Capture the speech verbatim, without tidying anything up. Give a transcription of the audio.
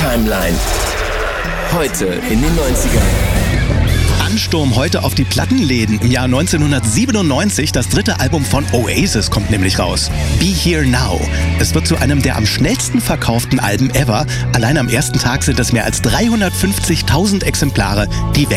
Timeline. Heute in den neunzigern. Ansturm heute auf die Plattenläden. Im Jahr neunzehnhundertsiebenundneunzig, das dritte Album von Oasis kommt nämlich raus. Be Here Now. Es wird zu einem der am schnellsten verkauften Alben ever. Allein am ersten Tag sind es mehr als dreihundertfünfzigtausend Exemplare, die weg